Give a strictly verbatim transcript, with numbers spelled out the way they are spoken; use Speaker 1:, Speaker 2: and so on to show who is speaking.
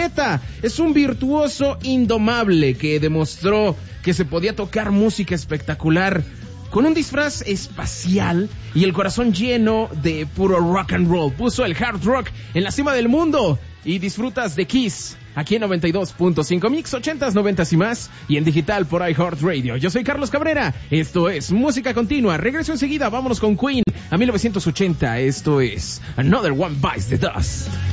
Speaker 1: Spinetta es un virtuoso indomable que demostró que se podía tocar música espectacular con un disfraz espacial y el corazón lleno de puro rock and roll. Puso el hard rock en la cima del mundo y disfrutas de Kiss aquí en noventa y dos punto cinco Mix, ochentas, noventas y más, y en digital por iHeartRadio. Yo soy Carlos Cabrera, esto es Música Continua. Regreso enseguida, vámonos con Queen a mil novecientos ochenta. Esto es Another One Bites the Dust.